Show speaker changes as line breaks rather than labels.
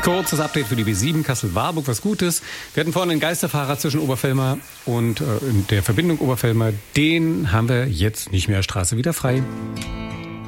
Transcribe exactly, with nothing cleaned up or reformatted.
Kurzes Update für die B sieben Kassel-Warburg, was Gutes. Wir hatten vorhin einen Geisterfahrer zwischen Oberfelmer und äh, der Verbindung Oberfelmer. Den haben wir jetzt nicht mehr. Straße wieder frei.